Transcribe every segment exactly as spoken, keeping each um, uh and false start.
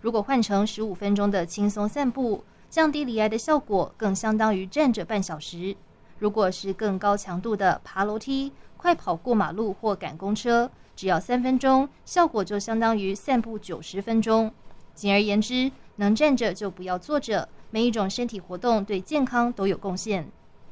如果换成十五分钟的轻松散步，降低罹癌的效果更相当于站着半小时。如果是更高强度的爬楼梯、快跑过马路或赶公车，只要三分钟，效果就相当于散步九十分钟。简而言之，能站着就不要坐着，每一种身体活动对健康都有贡献。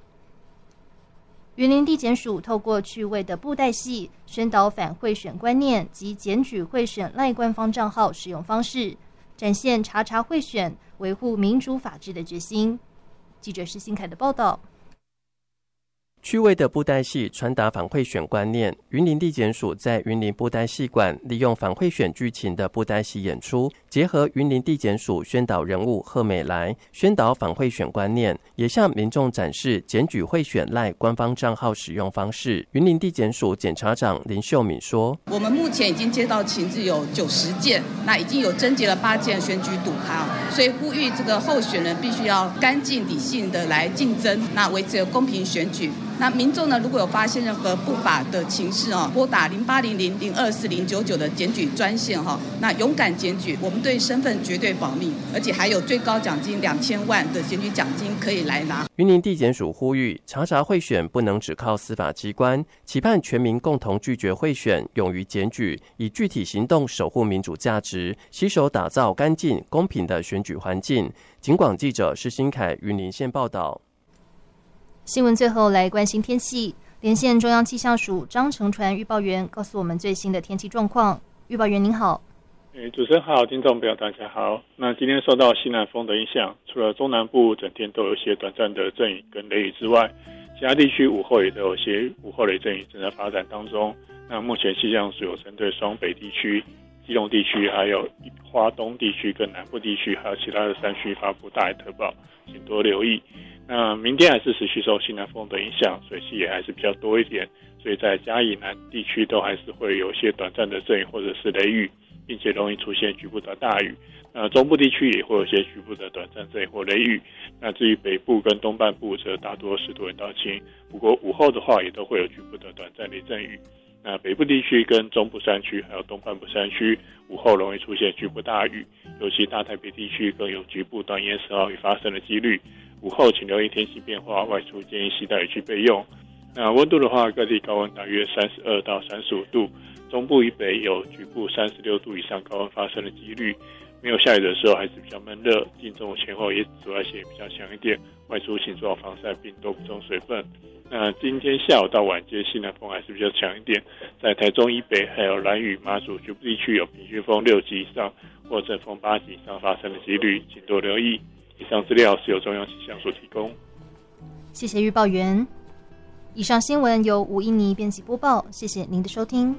云林地检署透过趣味的布袋戏，宣导反贿选观念及检举贿选赖官方账号使用方式，展现查查贿选、维护民主法治的决心。记者施新凯的报道。 趣味的布袋戏传达反贿选观念，云林地检署在云林布袋戏馆利用反贿选剧情的布袋戏演出，结合云林地检署宣导人物贺美来宣导反贿选观念，也向民众展示检举贿选赖官方账号使用方式。云林地检署检察长林秀敏说， 我们目前已经接到情治有九十件，那已经有侦结了八件选举赌趴，所以呼吁这个候选人必须要干净理性的来竞争，那维持公平选举。那民众呢，如果有发现任何不法的情事哦，拨打零八零零零二四零九九的检举专线哈，那勇敢检举，我们对身份绝对保密，而且还有最高奖金两千万的检举奖金可以来拿。 云林地检署呼吁，查查贿选不能只靠司法机关，期盼全民共同拒绝贿选，勇于检举，以具体行动守护民主价值，携手打造干净公平的选举环境。警广记者施新凯云林县报道。 新闻最后来关心天气，连线中央气象署张成传预报员告诉我们最新的天气状况。预报员您好。 诶，主持人好，听众朋友大家好。那今天受到西南风的影响，除了中南部整天都有一些短暂的阵雨跟雷雨之外，其他地区午后也都有些午后雷阵雨正在发展当中。那目前气象署有针对双北地区、基隆地区、还有花东地区跟南部地区，还有其他的山区发布大雨特报，请多留意。那明天还是持续受西南风的影响，水汽也还是比较多一点，所以在嘉义南地区都还是会有一些短暂的阵雨或者是雷雨，并且容易出现局部的大雨。那中部地区也会有一些局部的短暂阵雨或雷雨。那至于北部跟东半部则大多是多云到晴，不过午后的话也都会有局部的短暂雷阵雨。那北部地区跟中部山区还有东半部山区午后容易出现局部大雨，尤其大台北地区更有局部短延时豪雨发生的几率。午后请留意天气变化，外出建议携带雨具备用。那温度的话，各地高温大约三十二到三十五度，中部以北有局部三十六度以上高温发生的几率。没有下雨的时候还是比较闷热，进中午前后也紫外线也比较强一点，外出请做好防晒并多补充水分。那今天下午到晚间西南风还是比较强一点，在台中以北还有兰屿、马祖局部地区有平均风六级以上或阵风八级以上发生的几率，请多留意。以上资料是由中央气象所提供。 谢谢预报员。以上新闻由吴依妮编辑播报，谢谢您的收听。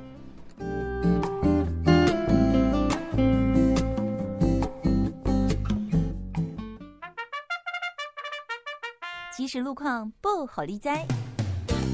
即时路况不好理解。